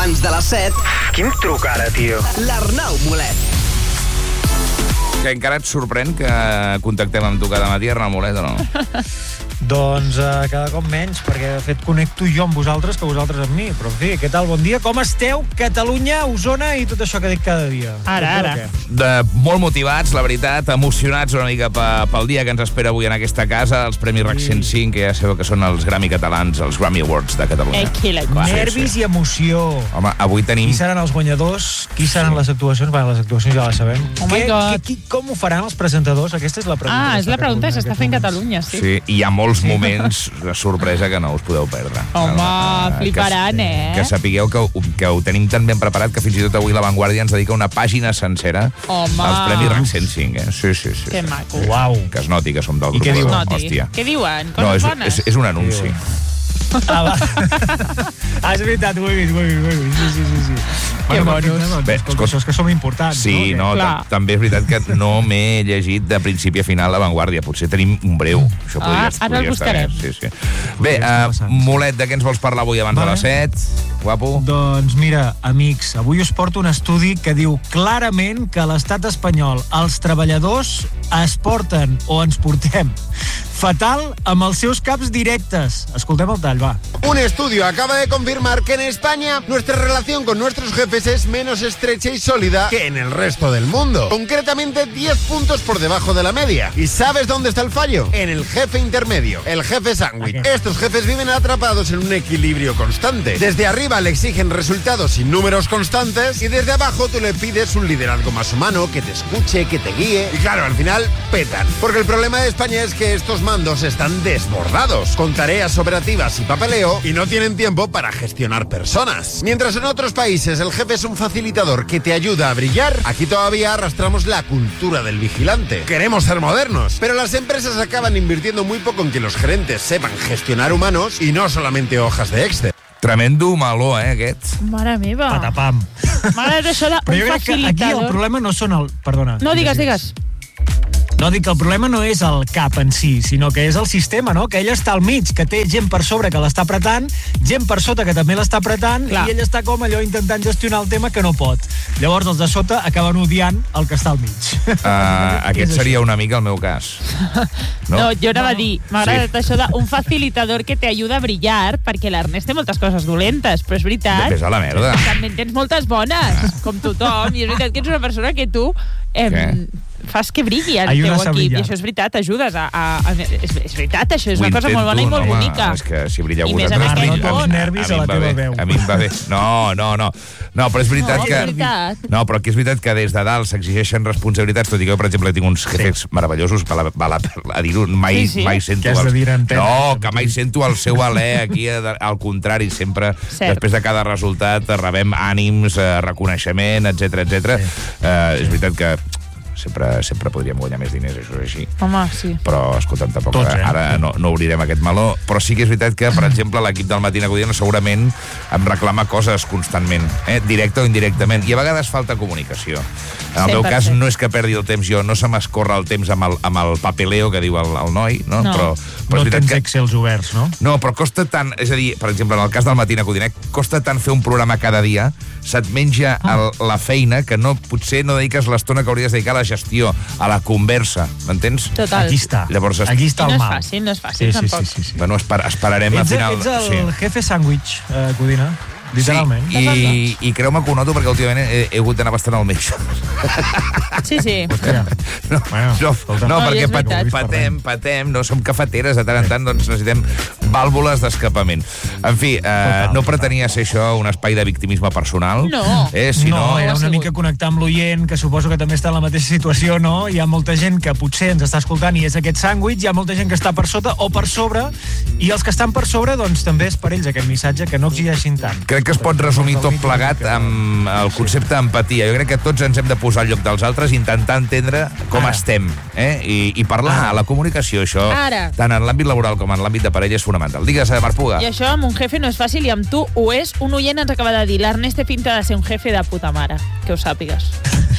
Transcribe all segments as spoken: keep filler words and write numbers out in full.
abans de les set... Quin truc ara, tio? L'Arnau Molet. Que encara et sorprèn que contactem amb tu cada matí, Arnau Molet, o no? Doncs uh, cada cop menys, perquè de fet connecto jo amb vosaltres que vosaltres amb mi. Però en fi, què tal? Bon dia. Com esteu? Catalunya, Osona i tot això que dic cada dia. Ara, ara. De, molt motivats, la veritat, emocionats una mica pel dia que ens espera avui en aquesta casa, els Premis RAC cent cinc, que ja sabeu que són els Grammy catalans, els Grammy Awards de Catalunya. Eh, la Nervis sí, sí. i emoció. Home, avui tenim... Qui seran els guanyadors? Qui seran sí. les actuacions? Bé, les actuacions ja les sabem. Oh my God. Què, qui, com ho faran els presentadors? Aquesta és la pregunta. Ah, és la pregunta que s'està fent Catalunya, sí. Sí, i hi ha molts sí. moments de sorpresa que no us podeu perdre. Home, uh, fliparan, que, eh? Que sapigueu que, que ho tenim tan ben preparat que fins i tot avui La Vanguardia ens dedica una pàgina sencera Home. als Premis RAC cent cinc, eh? Sí, sí, sí. Que maco. Uau. Que es noti que som del I grup. què diuen? Hòstia. Què diuen? Coses no, és, bones? és, és un anunci. Ah, va. Ah, és veritat, ho he vist, ho he vist, ho he vist. Sí, sí, sí, sí. Que bueno, bonos. Doncs, Bé, escolta, això és que som importants, sí, no? no, no també és veritat que no m'he llegit de principi a final La Vanguardia. Potser tenim un breu. Això podria, Ah, ara el buscarem. Sí, sí. Bé, uh, Molet, de què ens vols parlar avui abans vale. de les set? Guapo. Doncs mira, amics, avui us porto un estudi que diu clarament que a l'estat espanyol els treballadors es porten o ens portem fatal amb els seus caps directes. Escoltem el tall, va. Un estudio acaba de confirmar que en España nuestra relación con nuestros jefes es menos estrecha y sólida que en el resto del mundo. Concretamente diez puntos por debajo de la media. ¿Y sabes dónde está el fallo? En el jefe intermedio, el jefe sándwich. Estos jefes viven atrapados en un equilibrio constante. Desde arriba le exigen resultados y números constantes y desde abajo tú le pides un liderazgo más humano, que te escuche, que te guíe. Y claro, al final petan. Porque el problema de España es que estos mandos están desbordados, con tareas operativas y papeleo, y no tienen tiempo para gestionar personas. Mientras en otros países el jefe es un facilitador que te ayuda a brillar, aquí todavía arrastramos la cultura del vigilante. Queremos ser modernos, pero las empresas acaban invirtiendo muy poco en que los gerentes sepan gestionar humanos y no solamente hojas de Excel. Tremendo meló, eh, aquest. Mare meva. Patapam. M'agrada això d'un Però jo crec que aquí el problema no són el... Perdona. No, digues, digues. No, dic que el problema no és el cap en si, sinó que és el sistema, no? Que ell està al mig, que té gent per sobre que l'està apretant, gent per sota que també l'està apretant, clar. I ell està com allò intentant gestionar el tema que no pot. Llavors els de sota acaben odiant el que està al mig. Uh, aquest seria una mica el meu cas. No, no jo anava no. a dir, m'ha agradat sí. això d'un facilitador que te ajuda a brillar, perquè l'Ernest té moltes coses dolentes, però és veritat... Ves a la merda. També en tens moltes bones, ah. com tothom, i és veritat que ets una persona que tu... Eh, fas que brilli el teu equip, i això és veritat, ajudes a... a, a és, és veritat, això és Ho una cosa molt bona i molt home, bonica. És que si brilleu I més vosaltres... en aquest món. Els nervis a, a la teva veu. A mi em va bé. No, no, no. No, però és veritat no, que... És veritat. No, però que és veritat que des de dalt s'exigeixen responsabilitats, tot i que jo, per exemple, tinc uns jefes sí. meravellosos, val a, val a, a dir-ho, mai, sí, sí. mai sento... Què has de dir en No, que mai sento el seu alè aquí, al contrari, sempre, Cert. després de cada resultat, rebem ànims, reconeixement, etcètera, etcètera. Sí. Uh, és veritat que sempre, sempre podríem guanyar més diners, això és així. Home, sí. Però, escolta'm, tampoc, Tots, eh? ara no, no obrirem aquest meló, però sí que és veritat que, per exemple, l'equip del Matina Codina segurament em reclama coses constantment, eh? directe o indirectament, i a vegades falta comunicació. En el meu cas no és que perdi el temps jo, no se m'escorre el temps amb el, amb el papeleo que diu el, el noi, no? No, però, però no tens que... Excels oberts, no? No, però costa tant, és a dir, per exemple, en el cas del Matina Codina, costa tant fer un programa cada dia, se't menja Ah. el, la feina que no, potser no dediques l'estona que hauries de dedicar a la gestió, a la conversa, m'entens? Total. Aquí està. Llavors, Aquí està no el és mal. fàcil, no és fàcil, sí, tampoc. Sí, sí, sí, sí. Bueno, esper esperarem ets, al final... Ets el sí. jefe sàndwich, eh, Codina. Literalment. Sí, i, i creu-me que ho noto perquè últimament he, he hagut d'anar bastant al metge. Sí, sí. Hòstia. No, Bueno, no, escolta. no, No, perquè és pat, veritat. patem, patem, no som cafeteres, de tant en tant doncs necessitem vàlvules d'escapament. En fi, eh, no pretenia ser això un espai de victimisme personal. No. Eh, si no, no, era una mica connectar amb l'oient, que suposo que també està en la mateixa situació, no? Hi ha molta gent que potser ens està escoltant i és aquest sàndwich, hi ha molta gent que està per sota o per sobre, i els que estan per sobre, doncs també és per ells aquest missatge, que no exigeixin tant. crec que es pot resumir tot plegat amb el concepte d'empatia. Jo crec que tots ens hem de posar al lloc dels altres i intentar entendre com Ara. estem, eh? I, i parlar, Ara. la comunicació, això, Ara. tant en l'àmbit laboral com en l'àmbit de parella, és fonamental. Digues, Marc Puga. I això amb un jefe no és fàcil, i amb tu ho és. Un oient ens acaba de dir, l'Ernest té pinta de ser un jefe de puta mare, que ho sàpigues.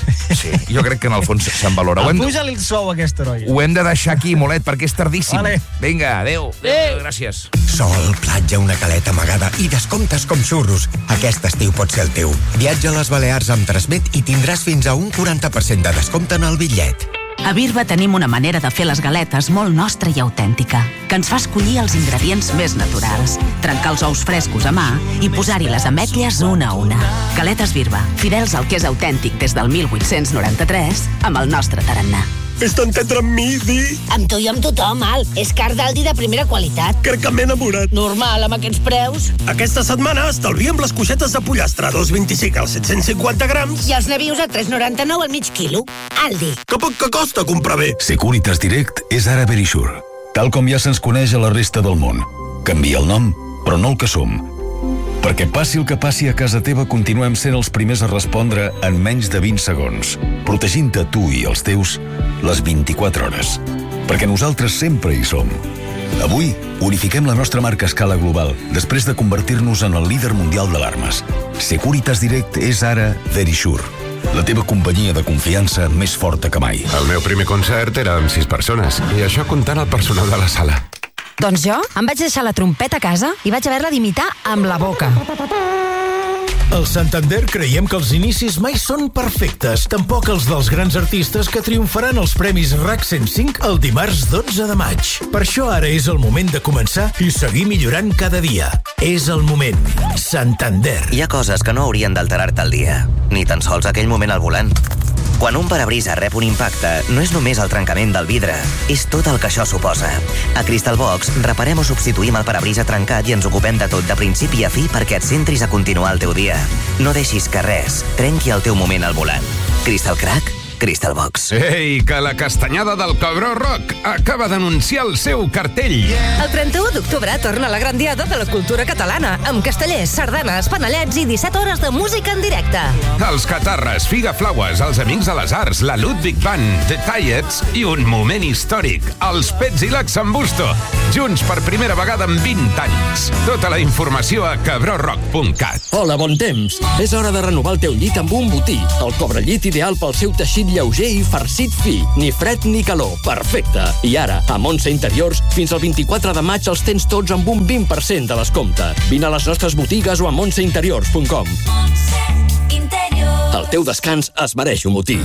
Sí, jo crec que en el fons se'n valora. Puja-li el sou a aquest heroi. Ho hem de deixar aquí, Molet, perquè és tardíssim. Vale. Vinga, adéu. adéu. Gràcies. Sol, platja, una caleta amagada i descomptes com xurros. Aquest estiu pot ser el teu. Viatja a les Balears amb Transmet i tindràs fins a un quaranta per cent de descompte en el bitllet. A Birba tenim una manera de fer les galetes molt nostra i autèntica, que ens fa escollir els ingredients més naturals, trencar els ous frescos a mà i posar-hi les ametlles una a una. Galetes Birba, fidels al que és autèntic des del mil vuit-cents noranta-tres, amb el nostre tarannà. És tan tendre amb mi, Di. Amb tu i amb tothom, Al. És car d'Aldi de primera qualitat. Crec que m'he enamorat. Normal, amb aquests preus. Aquesta setmana estalviem les coixetes de pollastre a dos coma vint-i-cinc als set-cents cinquanta grams. I els navius a tres coma noranta-nou al mig quilo. Aldi. Que poc que costa comprar bé. Securitas Direct és ara Verisure. Tal com ja se'ns coneix a la resta del món. Canvia el nom, però no el que som. Perquè passi el que passi a casa teva, continuem sent els primers a respondre en menys de vint segons, protegint-te tu i els teus les vint-i-quatre hores. Perquè nosaltres sempre hi som. Avui, unifiquem la nostra marca a escala global, després de convertir-nos en el líder mundial d'alarmes. Securitas Direct és ara Verisure, la teva companyia de confiança més forta que mai. El meu primer concert era amb sis persones, i això comptant el personal de la sala. Doncs jo em vaig deixar la trompeta a casa i vaig haver-la d'imitar amb la boca. Al Santander creiem que els inicis mai són perfectes, tampoc els dels grans artistes que triomfaran als Premis R A C cent cinc el dimarts dotze de maig. Per això ara és el moment de començar i seguir millorant cada dia. És el moment. Santander. Hi ha coses que no haurien d'alterar-te el dia, ni tan sols aquell moment al volant. Quan un parabrisa rep un impacte, no és només el trencament del vidre, és tot el que això suposa. A Crystal Box reparem o substituïm el parabrisa trencat i ens ocupem de tot de principi a fi perquè et centris a continuar el teu dia. No deixis que res trenqui el teu moment al volant. Crystal Crack? Crystal Box. Ei, que la castanyada del Cabró Rock acaba d'anunciar el seu cartell. El trenta-u d'octubre torna la gran diada de la cultura catalana, amb castellers, sardanes, panellets i disset hores de música en directe. Els Catarres, Figaflaues, els Amics de les Arts, la Ludwig Band, The Tiets i un moment històric, els Pets i l'Axambusto, junts per primera vegada en vint anys. Tota la informació a cabró rock punt cat. Hola, bon temps. És hora de renovar el teu llit amb un botí. El cobrellit ideal pel seu teixit lleuger i farcit fi. Ni fred ni calor. Perfecte. I ara, a Montse Interiors, fins al vint-i-quatre de maig els tens tots amb un vint per cent de descompte. Vine a les nostres botigues o a montse interiors punt com. El teu descans es mereix un botí.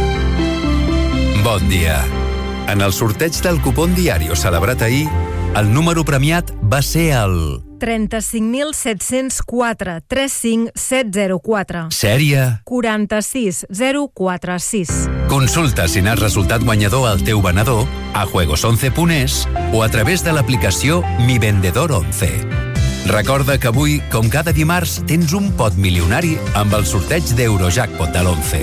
Bon dia. En el sorteig del cupón diario celebrat ahir, el número premiat va ser el... trenta-cinc mil set-cents quatre, tres cinc set zero quatre. Sèrie? quaranta-sis zero quatre sis. Consulta si n'has resultat guanyador al teu venedor a juegos once punt es o a través de l'aplicació Mi Vendedor once. Recorda que avui, com cada dimarts, tens un pot milionari amb el sorteig d'Eurojackpot de l'once.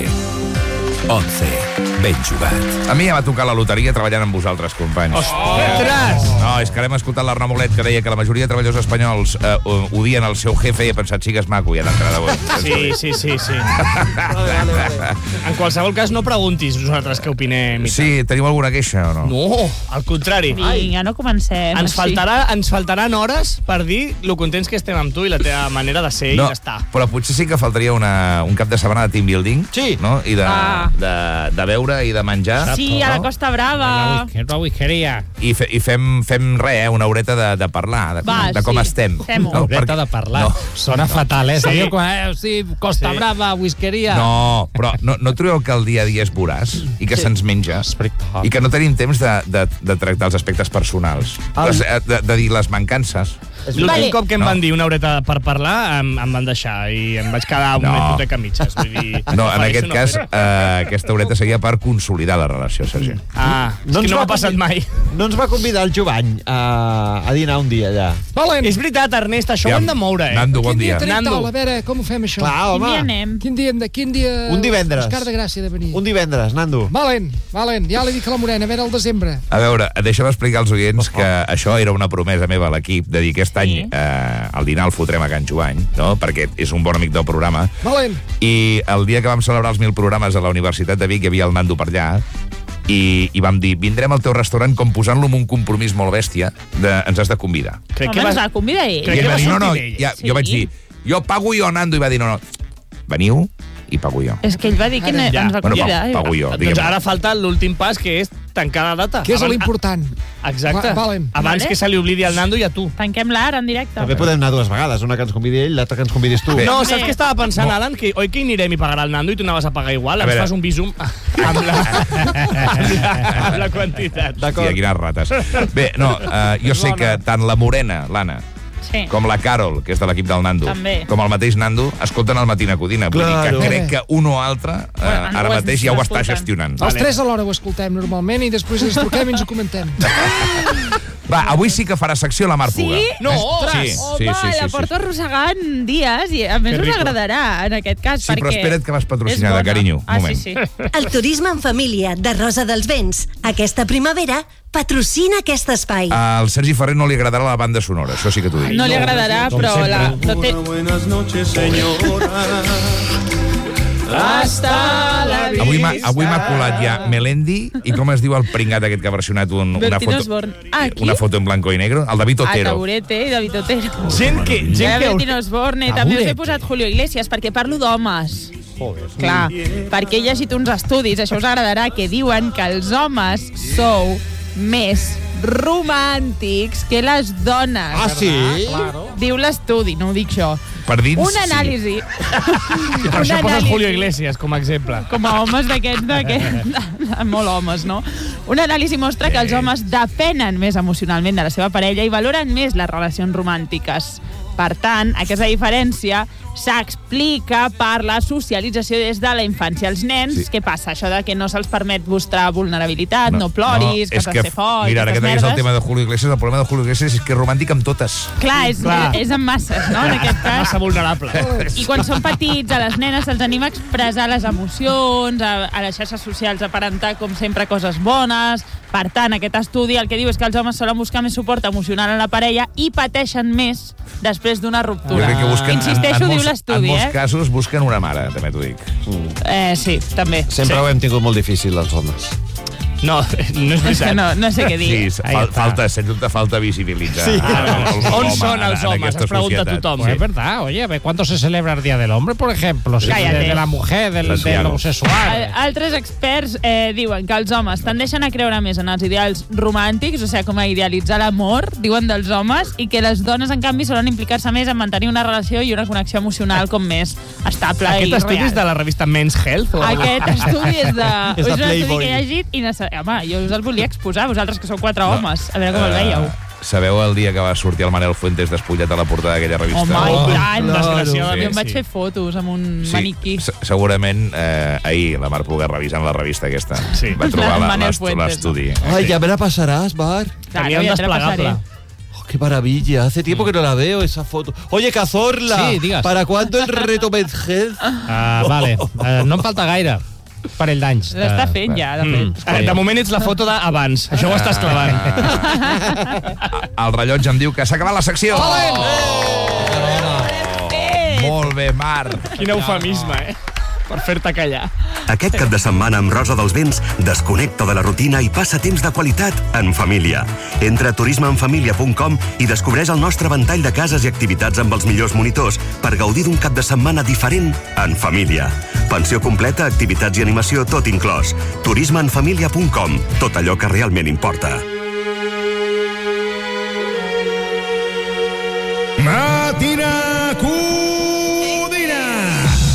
onze. Ben jugat. A mi ja va tocar la loteria treballant amb vosaltres, companys. Ostres! No, és que hem escoltat l'Arnau Molet que deia que la majoria de treballadors espanyols eh, odien el seu jefe i he pensat, sí que és maco, ja d'entrada. Sí, sí, sí, sí. Vale, vale, vale. En qualsevol cas, no preguntis nosaltres què opinem. Sí, teniu alguna queixa o no? No, al contrari. Vinga, no comencem. Ens, faltarà, ens faltaran hores per dir lo contents que estem amb tu i la teva manera de ser no, i d'estar. Però potser sí que faltaria una, un cap de setmana de team building. Sí. No? I de, ah. de, de beure i de menjar. Sí, a la Costa Brava. És la whiskeria. I, fe, i fem, fem res, eh, una horeta de, de parlar, de, Va, de com sí. estem. Fem-ho. No, horeta perquè... de parlar. No. Sona fatal, eh? Sí. Eh, sí, Costa sí. Brava, whiskeria. No, però no, no trobeu que el dia a dia és voraç i que sí. se'ns menja? I que no tenim temps de, de, de tractar els aspectes personals. Ah. Les, de, de dir les mancances. L'últim vale. cop que em no. van dir una horeta per parlar em, em van deixar i em vaig quedar un no. hipoteca mitges. Vull dir, no, en aquest cas, eh, aquesta horeta seria per consolidar la relació, Sergi. Ah, no és que no m'ha passat mai. No ens va convidar el Jovany a, a dinar un dia allà. Valent. És veritat, Ernest, això ja, ho hem de moure, eh? Nando, bon dia. dia Nando. A veure, com ho fem, això? Clar, home. Quin dia anem? Quin dia, quin dia... Un divendres. Oscar de Gràcia de venir. Un divendres, Nando. Valent, valent. Ja li dic a la Morena, a veure el desembre. A veure, deixa'm explicar als oients que això era una promesa meva a l'equip, de dir aquest any sí. eh, el dinar el fotrem a Can Jovany, no? Perquè és un bon amic del programa. Valent. I el dia que vam celebrar els mil programes a la Universitat de Vic hi havia el Nando per allà i, i vam dir, vindrem al teu restaurant com posant-lo amb un compromís molt bèstia de, ens has de convidar. Crec que ens va convidar ell. I ell va dir, no, no, ja, sí. jo vaig dir, jo pago jo, Nando, i va dir, no, no, veniu, i pago jo. És que ell va dir que ja. ens va convidar. Bueno, pago jo, doncs ara falta l'últim pas, que és tancar la data. Que és l'important. Exacte. Va, Abans vale. que se li oblidi al Nando i a tu. Tanquem-la ara en directe. També podem anar dues vegades, una que ens convidi ell, l'altra que ens convidis tu. No, saps què estava pensant, Alan? Que oi que hi anirem i pagarà el Nando i tu anaves a pagar igual, ens fas un bisum amb la, amb la quantitat. Hòstia, quines rates. Bé, no, uh, jo sé que tant la Morena, l'Anna, sí. com la Carol, que és de l'equip del Nando, també. com el mateix Nando, escolten el Matina Codina. Vull claro. dir que crec que un o altre uh, bueno, ara mateix ja ho està gestionant. Els tres alhora ho escoltem normalment i després ens truquem i ens ho comentem. Va, avui sí que farà secció la Mar Puga. Sí? No! Sí, sí, Home, sí, sí, la porto sí. arrossegant dies i a més us agradarà en aquest cas. Sí, però espera't que vas patrocinada, carinyo. Ah, moment. sí, sí. El turisme en família de Rosa dels Vents. Aquesta primavera patrocina aquest espai. Al Sergi Ferrer no li agradarà la banda sonora, això sí que t'ho dic. No li agradarà, però la... Però té... Buenas noches, señora. Hasta la vista. Avui m'ha avui m'ha colat ja Melendi i com es diu el pringat aquest que ha versionat un, una, foto, ah, una foto en blanco i negro? El David Otero. El Taburete i David Otero. Gent que... Gent que... Bertino Osborne. També us he posat Julio Iglesias perquè parlo d'homes. Joder. Clar, perquè he llegit uns estudis, això us agradarà, que diuen que els homes sou més romàntics que les dones. Ah, sí? Claro. Diu l'estudi, no ho dic jo. Per dins, un anàlisi. Sí. Per això poses Julio Iglesias com a exemple. Com a homes d'aquests, d'aquests, molt homes, no? Un anàlisi mostra que els homes depenen més emocionalment de la seva parella i valoren més les relacions romàntiques. Per tant, aquesta diferència s'explica per la socialització des de la infància. Els nens, sí. què passa? Això de que no se'ls permet mostrar vulnerabilitat, no, no ploris, no, que s'has de ser fort, mira, ara que tenies el tema de Julio Iglesias, el problema de Julio Iglesias és que és romàntic amb totes. Clar, és, Clar. és en masses, no?, en aquest cas. Massa vulnerable. I quan són petits, a les nenes se'ls anima a expressar les emocions, a, a les xarxes socials aparentar, com sempre, coses bones. Per tant, aquest estudi el que diu és que els homes solen buscar més suport emocional en la parella i pateixen més després d'una ruptura. Que busquen, Insisteixo, en, en diu molts, l'estudi, eh? En molts eh? casos busquen una mare, també t'ho dic. Mm. Eh, sí, també. Sempre sí. ho hem tingut molt difícil, els homes. No, no és veritat. No, no sé què dir. Sí, fal, falta, sens dubte, falta visibilitzar. Sí. El, el, el On són els homes? Es pregunta tothom. Pues es verdad, oye, a ver, ¿cuándo se celebra el Día del Hombre, por ejemplo? Si Cállate. De, de la mujer, del, del homosexual. Altres experts eh, diuen que els homes tendeixen a creure més en els ideals romàntics, o sigui, com a idealitzar l'amor, diuen dels homes, i que les dones, en canvi, solen implicar-se més en mantenir una relació i una connexió emocional com més estable Aquest i real. estudi és de la revista Men's Health? O... Aquest estudi és de... és de un estudi Playboy. que he llegit i... Home, jo us el volia exposar, vosaltres que sou quatre homes. A veure com el veieu. Sabeu el dia que va sortir el Manel Fuentes despullat a la portada d'aquella revista? Home, oh, i tant! Desgraciadament, jo em vaig sí. fer fotos amb un sí, maniquí. Segurament eh, ahir la Mar Puga revisant la revista aquesta sí. va trobar No? l'estudi. Ay, ya me la pasarás, Mar. Tenia un desplegable. ¡Qué maravilla! Hace tiempo que no la veo esa foto. Oye, Cazorla, sí, digas. ¿Para cuándo el reto Men's Health? Ah, vale, uh, no em falta gaire. Parell d'anys. L'està fent ja, de fet. Mm. De moment ets la foto d'abans. Això ho estàs clavant. El rellotge em diu que s'ha acabat la secció. Oh! Molt bé, Mar. Quin eufemisme, eh? Per fer-te callar. Aquest cap de setmana amb Rosa dels Vents desconnecta de la rutina i passa temps de qualitat en família. Entra a turisme en família punt com i descobreix el nostre ventall de cases i activitats amb els millors monitors per gaudir d'un cap de setmana diferent en família. Pensió completa, activitats i animació, tot inclòs. turisme en família punt com. Tot allò que realment importa. Ah!